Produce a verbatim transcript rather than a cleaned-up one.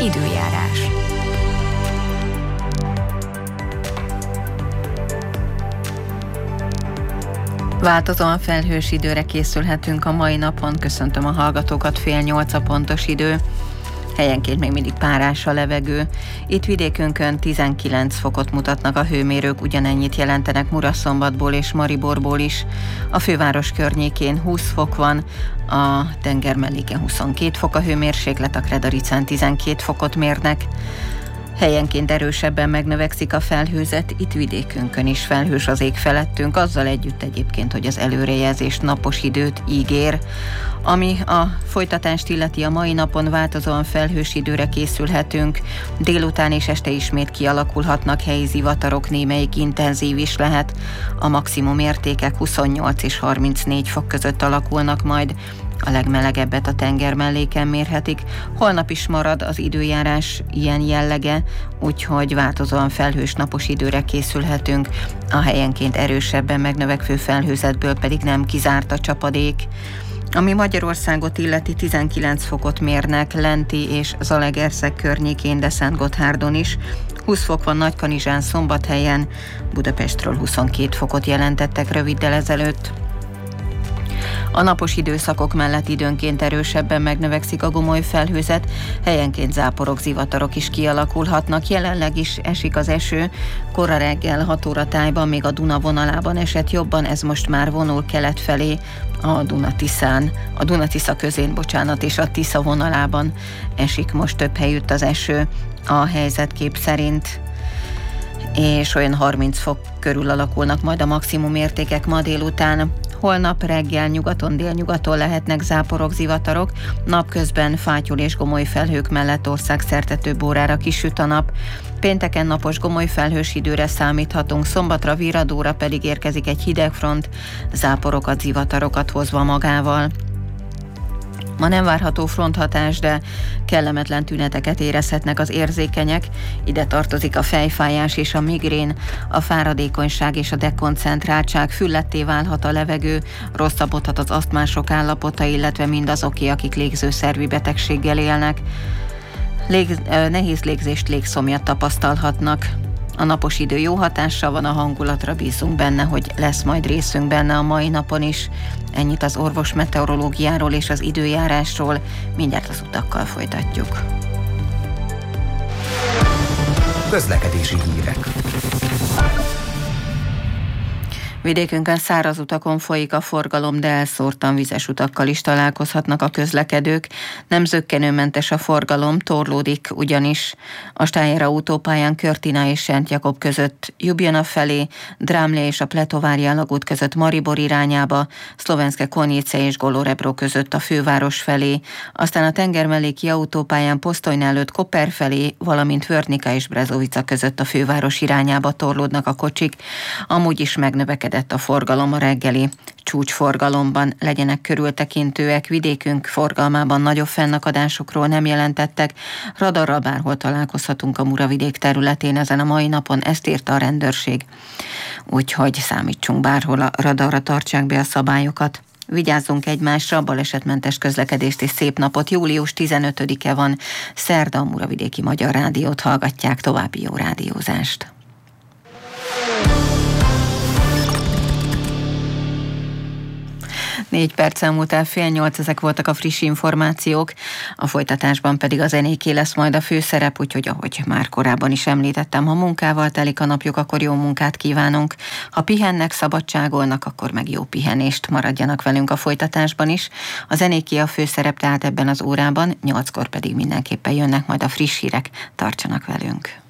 Időjárás. Változóan felhős időre készülhetünk a mai napon. Köszöntöm a hallgatókat, fél nyolc a pontos idő. Helyenként még mindig párás a levegő. Itt vidékünkön tizenkilenc fokot mutatnak a hőmérők, ugyanennyit jelentenek Muraszombatból és Mariborból is. A főváros környékén húsz fok van, a tengermelléken huszonkét fok a hőmérséklet, a Kredaricán tizenkét fokot mérnek. Helyenként erősebben megnövekszik a felhőzet, itt vidékünkön is felhős az ég felettünk, azzal együtt egyébként, hogy az előrejelzés napos időt ígér. Ami a folytatást illeti, a mai napon változóan felhős időre készülhetünk, délután és este ismét kialakulhatnak helyi zivatarok, némelyik intenzív is lehet. A maximum értékek huszonnyolc és harmincnégy fok között alakulnak majd. A legmelegebbet a tengermelléken mérhetik. Holnap is marad az időjárás ilyen jellege, úgyhogy változóan felhős napos időre készülhetünk. A helyenként erősebben megnövekvő felhőzetből pedig nem kizárt a csapadék. Ami Magyarországot illeti, tizenkilenc fokot mérnek Lenti és Zalaegerszeg környékén, de Szentgotthárdon is. húsz fok van Nagykanizsán, Szombathelyen, Budapestről huszonkét fokot jelentettek röviddel ezelőtt. A napos időszakok mellett időnként erősebben megnövekszik a gomoly felhőzet, helyenként záporok, zivatarok is kialakulhatnak, jelenleg is esik az eső, kora reggel hat óra tájban még a Duna vonalában esett jobban, ez most már vonul kelet felé a Duna-Tiszán, a Duna-Tisza közén, bocsánat, és a Tisza vonalában esik most több helyütt az eső a helyzetkép szerint, és olyan harminc fok körül alakulnak majd a maximum értékek ma délután. Holnap reggel nyugaton, délnyugaton lehetnek záporok, zivatarok, napközben fátyol és gomoly felhők mellett országszerte több órára kisüt a nap. Pénteken napos gomoly felhős időre számíthatunk, szombatra, viradóra pedig érkezik egy hidegfront, záporokat, zivatarokat hozva magával. Ma nem várható fronthatás, de kellemetlen tüneteket érezhetnek az érzékenyek. Ide tartozik a fejfájás és a migrén, a fáradékonyság és a dekoncentráltság, fülletté válhat a levegő, rosszabbodhat az asztmások állapota, illetve mindazoké, akik légzőszervi betegséggel élnek. Lég, nehéz légzést, légszomjat tapasztalhatnak. A napos idő jó hatással van a hangulatra, bízunk benne, hogy lesz majd részünk benne a mai napon is. Ennyit az orvos meteorológiáról és az időjárásról, mindjárt az utakkal folytatjuk. Közlekedési hírek. Vidékünkön száraz utakon folyik a forgalom, de elszórtan vizes utakkal is találkozhatnak a közlekedők. Nem zökkenőmentes a forgalom, torlódik ugyanis a Stájer autópályán Körtina és Szent Jakab között, Ljubljana felé, Drámle és a Pletovárja alagút között Maribor irányába, Szlovenske Konjice és Golorebro között a főváros felé, aztán a tengermelléki autópályán Posztojna előtt Koper felé, valamint Vörnika és Brezovica között a főváros irányába torlódnak a kocsik. Amúgy is megnövekedett a forgalom a reggeli csúcsforgalomban, legyenek körültekintőek, vidékünk forgalmában nagyobb fennakadásokról nem jelentettek, radarral bárhol találkozhatunk a Muravidék területén ezen a mai napon, ezt írta a rendőrség, úgyhogy számítsunk bárhol, a radarra tartsák be a szabályokat. Vigyázzunk egymásra, balesetmentes közlekedést és szép napot. július tizenötödike van, szerda, a Muravidéki Magyar Rádiót hallgatják, további jó rádiózást. Négy perccel múlt el fél nyolc, ezek voltak a friss információk, a folytatásban pedig a zenéké lesz majd a főszerep, úgyhogy ahogy már korábban is említettem, ha munkával telik a napjuk, akkor jó munkát kívánunk. Ha pihennek, szabadságolnak, akkor meg jó pihenést, maradjanak velünk a folytatásban is. A zenéké a főszerep tehát ebben az órában, nyolckor pedig mindenképpen jönnek majd a friss hírek, tartsanak velünk.